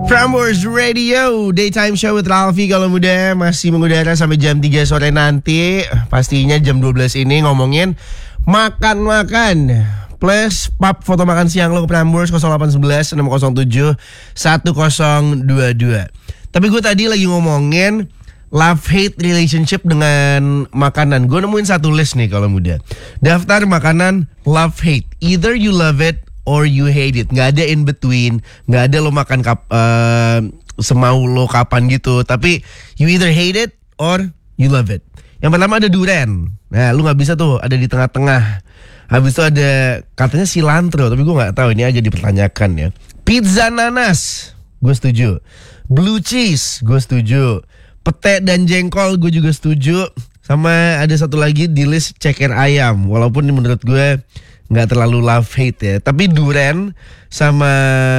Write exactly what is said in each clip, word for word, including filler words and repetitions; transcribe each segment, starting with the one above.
Prambors Radio Daytime Show with Ralfi kalau muda masih mengudara sampai jam tiga sore nanti. Pastinya jam dua belas ini ngomongin makan-makan plus pub foto makan siang lo ke Prambors nol delapan satu satu enam nol tujuh satu nol dua dua. Tapi gue tadi lagi ngomongin love-hate relationship dengan makanan. Gue nemuin satu list nih kalau muda. Daftar makanan love-hate. Either you love it or you hate it. Nggak ada in between. Nggak ada lo makan kap, uh, semau lo kapan gitu. Tapi you either hate it or you love it. Yang pertama ada durian. Nah lu nggak bisa tuh ada di tengah-tengah. Habis itu ada katanya cilantro. Tapi gue nggak tahu, ini agak dipertanyakan ya. Pizza nanas, gue setuju. Blue cheese, gue setuju. Pete dan jengkol, gue juga setuju. Sama ada satu lagi di list ceker ayam. Walaupun menurut gue nggak terlalu love hate ya. Tapi durian sama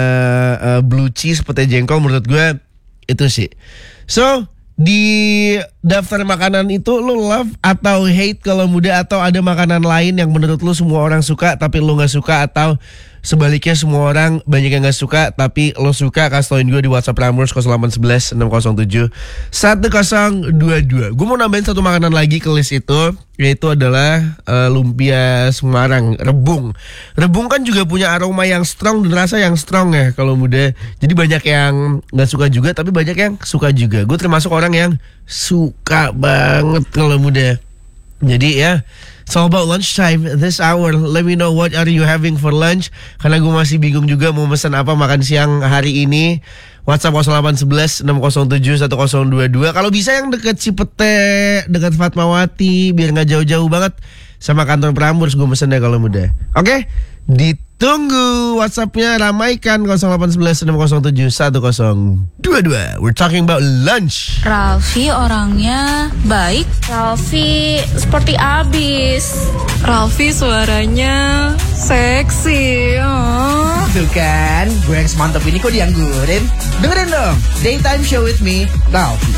uh, blue cheese, pete jengkol menurut gue itu sih. So di daftar makanan itu lo love atau hate kalau muda, atau ada makanan lain yang menurut lo semua orang suka tapi lo nggak suka, atau sebaliknya semua orang banyak yang gak suka tapi lo suka? Kasih tauin gue di WhatsApp Prambors nol delapan satu satu enam nol tujuh satu nol dua dua. Gue mau nambahin satu makanan lagi ke list itu, yaitu adalah uh, lumpia Semarang, rebung. Rebung kan juga punya aroma yang strong dan rasa yang strong ya kalau muda. Jadi banyak yang gak suka juga tapi banyak yang suka juga. Gue termasuk orang yang suka banget kalau muda. Jadi ya, it's all about lunchtime this hour. Let me know what are you having for lunch. Karena gue masih bingung juga mau pesan apa makan siang hari ini. WhatsApp nol delapan satu satu enam nol tujuh satu nol dua dua. Kalau bisa yang deket Cipete, deket Fatmawati, biar gak jauh-jauh banget sama kantor Prambors, gue pesen deh kalau muda. Oke, ditunggu WhatsAppnya, ramaikan nol delapan satu satu enam nol tujuh satu nol dua dua. We're talking about lunch. Ralfi orangnya baik. Ralfi seperti abis. Ralfi suaranya seksi. Oh. Tuh kan, gue yang semantap ini kok dianggurin. Dengerin dong, Daytime Show with me, Ralfi.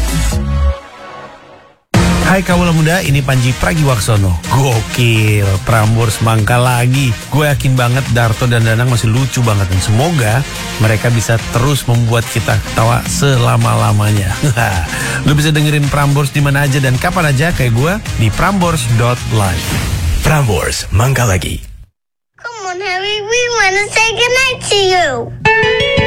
Hai kaula muda, ini Panji Pragiwaksono. Gokil, Prambors mangkal lagi. Gue yakin banget Darto dan Danang masih lucu banget. Dan semoga mereka bisa terus membuat kita ketawa selama-lamanya. Lu bisa dengerin Prambors di mana aja dan kapan aja kayak gue di prambors dot live. Prambors mangkal lagi. Come on, Harry, we wanna say goodnight to you.